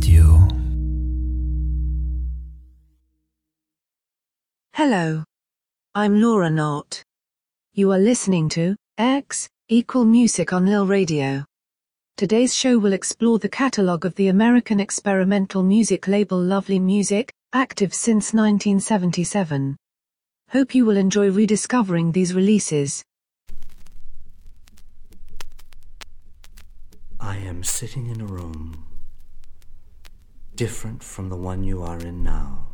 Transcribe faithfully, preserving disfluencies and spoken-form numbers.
Radio. Hello. I'm Laura Knott. You are listening to X Equal Music on Lil Radio. Today's show will explore the catalogue of the American experimental music label Lovely Music, active since nineteen seventy-seven. Hope you will enjoy rediscovering these releases. I am sitting in a room different from the one you are in now.